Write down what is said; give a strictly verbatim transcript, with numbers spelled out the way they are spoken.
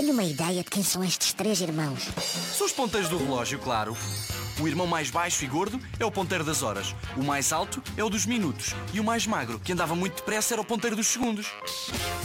tenho uma ideia de quem são estes três irmãos. São os ponteiros do relógio, claro. O irmão mais baixo e gordo é o ponteiro das horas. O mais alto é o dos minutos. E o mais magro, que andava muito depressa, era o ponteiro dos segundos.